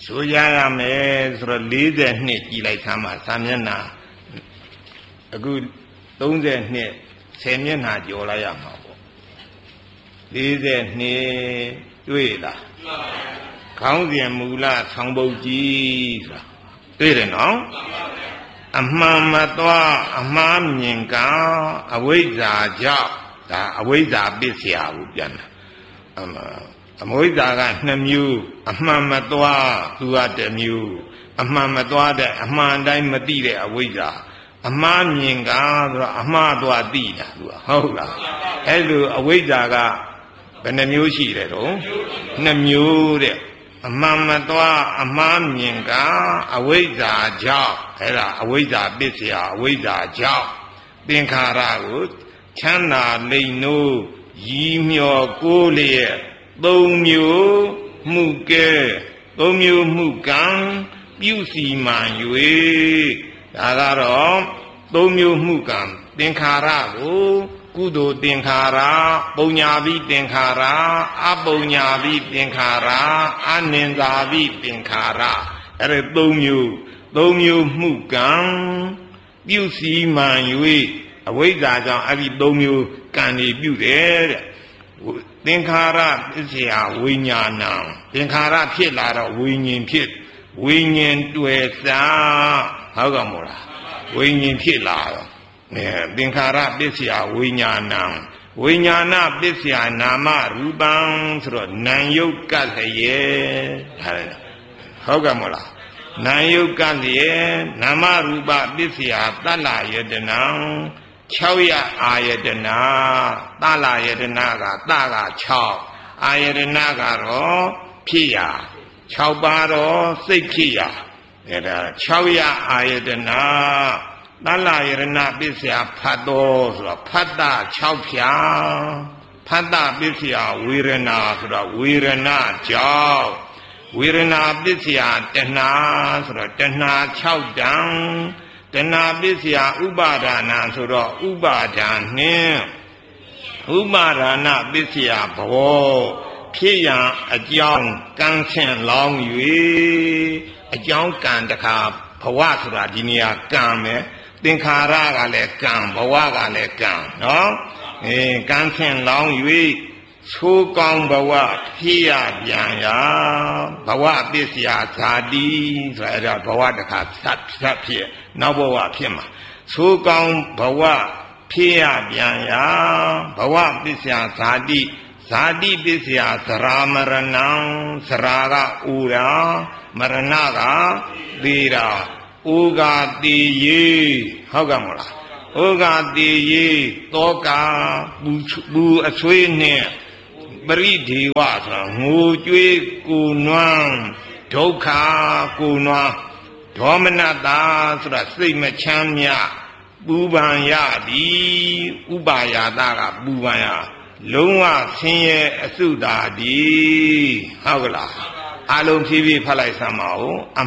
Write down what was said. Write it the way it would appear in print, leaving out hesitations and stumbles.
ဆိုရရမယ်ဆိုတော့40နှစ်ကြည်လိုက်သမ်းမှာစာမျက်နှာအခု30နှစ်10မျက်နှာကျော်လိုက်ရမှာပေါ့40နှစ်တွေ့လားခေါင်းစဉ်မူလဆောင်းပုတ်ကြီးဆိုတာတွေ့တယ်နော်အမှန်မသွားအမှားမြင်ကအဝိဇ္ဇာကြောင့်ဒါအဝိဇ္ဇာပစ္စယကိုပြန်တာအဝိဇ္ဇာက2မျိုးအမှန်မသွားသူက1မျိုးအမှန်မသွားတဲ့အမှန်တိုင်းမသိတဲ့အဝိဇ္ဇာအမှားမြင်ကဆိုတော့အမှားသွားသိတာသူကဟုတ်လားအဲ့လိုအဝိဇ္ဇာကဘယ်နှမျိုးရှိတယ်တော့2မျိုးတဲ့အမှန်မသွားအမှားမြင်ကအဝိဇ္ဇာကြောင့်အဲ့ဒါအဝိဇ္ဇာပစ္စယအဝိဇ္ဇာကြောင့်သင်္ခါရကိုချမ်းသာလိမ့်နိုးရည်မြော်ကိုးလျက်3မျိုးမှုကဲ3မျိုးမှုကံပြုစီမှန်၍ဒါကတော့3မျိုးမှုကံသင်္ခါရကိုကုသိုလ်သင်္ခါရပုံညာပိသင်္ခါရအပုံညာပိသင်္ခါရအနိန္ဒာပိသင်္ခါရအဲ့ဒါ3မျိုးမှုကံပြုစီမှန်၍အဝိဇ္ဇာကြောင့်အဲ့ဒီ3မျိုးကံတွေပြုတယ်တဲ့သင်္ခါရပစ္စယဝိညာဏံသင်္ခါရဖြစ်လာတော့ဝိညာဉ်ဖြစ်ဝိညာဉ်တွေ့စားဟုတ်ကဲ့မို့လားဝိညာဉ်ဖြစ်လာတော့သင်္ခါရပစ္စယဝိညာဏံဝိညာဏပစ္စယနာမရူပံဆိုတော့နာယုတ်ကလျက်ဟုတ်ကဲ့မို့လားနာယုတ်ကလျက်နာမရူပပစ္စယတတ္လယတနံ6ရအာယတနာတလယတနာကတက6အာယတနာကတော့ဖြစ်ရ6ပါတော့စိတ်ဖြစ်ရအဲ့ဒါ6ရအာယတနာတလယတနာပစ္စယဖတ်တော်ဆိုတော့ဖတ်တာ6ဖြာဖတ်တာပစ္စယဝေရဏဆိုတော့ဝေရဏကြောင့်ဝေရဏပစ္စယတဏှာဆိုတော့တဏှာ6တန်တဏှာပစ္စယဥပါဒနာဆိုတော့ဥပါဒာနှင့်ဥပါဒနာပစ္စယဘောဖြစ်ရန်အကြောင်းကံဆင့်လောင်း၍အကြောင်းကံတခါဘဝဆိုတာဒီနေရာကံပဲသင်္ခါရကလည်းကံဘဝကလည်းကံနော်ကံဆင့်လောင်း၍သိုးကောင်းဘဝဖြစ်ရပြန်ရာဘဝပစ္စယဇာတိဆိုအဲ့ဒါဘဝတခါသတ်ဖြစ်နောက်ဘဝဖြစ်မှာသိုးကောင်းဘဝဖြစ်ရပြန်ရာဘဝပစ္စယဇာတိဇာတိပစ္စယသရာမရဏံသရာကဥရာမရဏကသေရာဥကာတိယေဟုတ်ကဲ့မလားဥကာတိယေတောကာဘူအဆွေးနဲ့ပရိဒေဝဆိုတာငိုကြွေးကိုနွမ်းဒုက္ခကိုနွမ်းဒေါမနတာဆိုတာစိတ်မချမ်းမြပူပန်ရသည်ဥပါယတာကပူပန်ရလုံးဝဆင်းရဲအစုတာဒီဟုတ်ကလားအလုံးဖြည်းဖြည်းဖတ်လိုက်စမ်းပါဦးအ